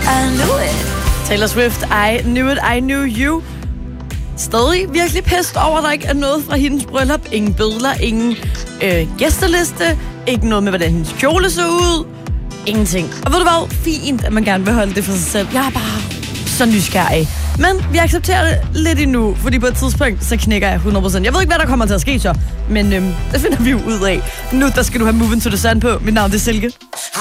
I knew it. Taylor Swift, I knew it, I knew you. Stadig virkelig pest over, at der ikke er noget fra hendes bryllup. Ingen billeder, ingen gæsteliste, ikke noget med, hvordan hendes kjole så ud. Ingenting. Og ved du hvad? Fint, at man gerne vil holde det for sig selv. Jeg er bare så nysgerrig. Men vi accepterer det lidt endnu, fordi på et tidspunkt, så knækker jeg 100%. Jeg ved ikke, hvad der kommer til at ske så, men det finder vi jo ud af. Nu, der skal du have Moving to the Sun på. Mit navn er Silke.